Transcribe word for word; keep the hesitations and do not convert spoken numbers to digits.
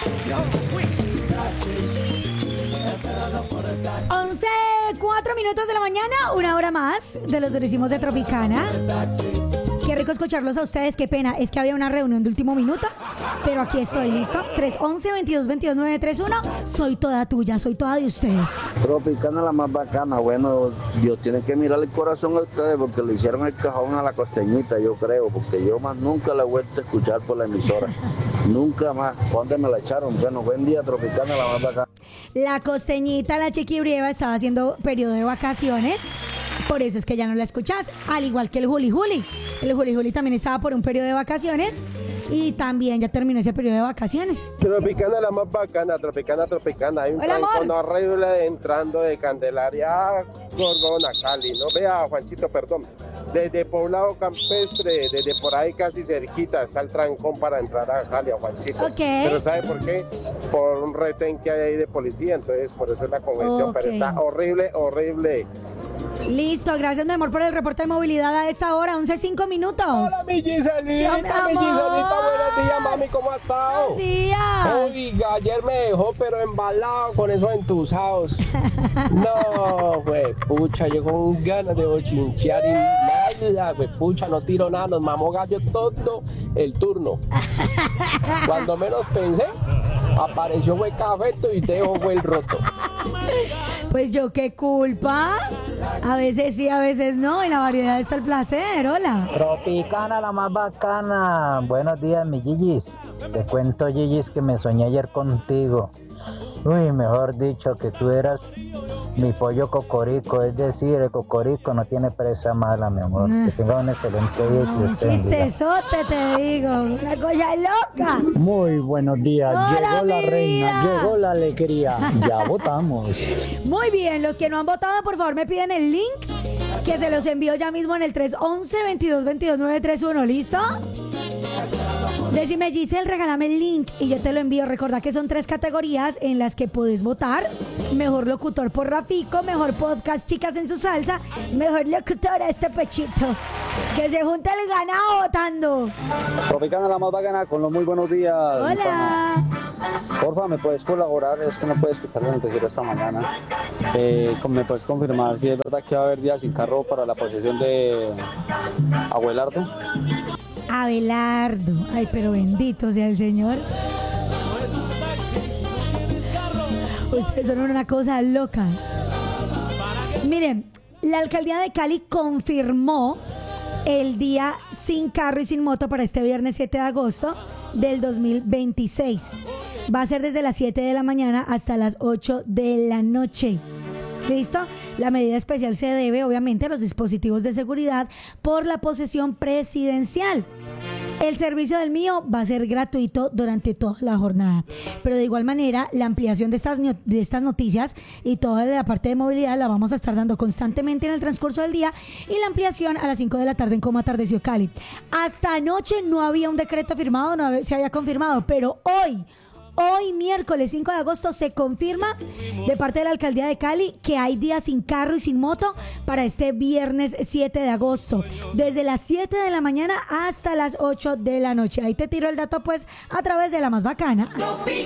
once, cuatro minutos de la mañana, una hora más de los durísimos de Tropicana. Qué rico escucharlos a ustedes, qué pena, es que había una reunión de último minuto, pero aquí estoy, ¿listo? tres once, veintidós veintidós, nueve tres uno, soy toda tuya, soy toda de ustedes. Tropicana la más bacana, bueno, Dios tiene que mirar el corazón a ustedes porque le hicieron el cajón a la costeñita, yo creo, porque yo más nunca la he vuelto a escuchar por la emisora, nunca más. ¿Cuándo me la echaron? Bueno, buen día, Tropicana la más bacana. La costeñita, la Chiquibrieva, estaba haciendo periodo de vacaciones, por eso es que ya no la escuchás, al igual que el Juli Juli. El Juli Juli también estaba por un periodo de vacaciones y también ya terminó ese periodo de vacaciones. Tropicana la más bacana, Tropicana, Tropicana. Hay un Hola, trancón horrible entrando de Candelaria a Gorgona, Cali. No vea, Juanchito, perdón. Desde Poblado Campestre, desde por ahí casi cerquita, está el trancón para entrar a Cali, a Juanchito. Okay. Pero ¿sabe por qué? Por un retén que hay ahí de policía, entonces por eso es la convención. Okay. Pero está horrible, horrible. Listo, gracias mi amor por el reporte de movilidad a esta hora, once cinco minutos. Hola mi Giselita, mi Giselita, buenos días mami, ¿cómo has estado? Buenos días. Oiga, ayer me dejó pero embalado con esos entusados. No, güey, pucha, yo con ganas de bochinchear y nada, güey, pucha, no tiro nada, nos mamó gallo todo el turno. Cuando menos pensé, apareció güey cafeto y dejo güey el roto. Pues yo qué culpa. A veces sí, a veces no. En la variedad está el placer. Hola. Tropicana la más bacana. Buenos días, mi Gigis. Te cuento, Gigis, que me soñé ayer contigo. Uy, mejor dicho, que tú eras mi pollo cocorico. Es decir, el cocorico no tiene presa mala, mi amor. Que tenga un excelente día. No, un chistezote, te digo. Una cosa loca. Muy buenos días. Hola, llegó la mi reina, vida. llegó la alegría. Ya votamos. Muy bien, los que no han votado, por favor, me piden el link que se los envío ya mismo en el tres once, veintidós veintidós, nueve tres uno. ¿Listo? Decime, Giselle, regálame el link y yo te lo envío. Recordá que son tres categorías en las que puedes votar. Mejor locutor por Rafico, mejor podcast Chicas en su salsa, mejor locutora este pechito. Que se junte el ganado votando. Tropicana la más bacana con los muy buenos días. Hola. Porfa, ¿me puedes colaborar? Es que no puedo escuchar el noticiero esta mañana. Eh, ¿Me puedes confirmar si es verdad que va a haber días sin carro para la posesión de Abelardo? Abelardo. Ay, pero bendito sea el Señor. Ustedes son una cosa loca. Miren, la alcaldía de Cali confirmó el día sin carro y sin moto para este viernes siete de agosto del dos mil veintiséis. Va a ser desde las siete de la mañana hasta las ocho de la noche. ¿Listo? La medida especial se debe, obviamente, a los dispositivos de seguridad por la posesión presidencial. El servicio del mío va a ser gratuito durante toda la jornada. Pero de igual manera, la ampliación de estas, de estas noticias y toda la parte de movilidad la vamos a estar dando constantemente en el transcurso del día, y la ampliación a las cinco de la tarde en Cómo Atardeció Cali. Hasta anoche no había un decreto firmado, no se había confirmado, pero hoy... Hoy, miércoles cinco de agosto, se confirma de parte de la alcaldía de Cali que hay días sin carro y sin moto para este viernes siete de agosto, desde las siete de la mañana hasta las ocho de la noche. Ahí te tiro el dato, pues, a través de la más bacana.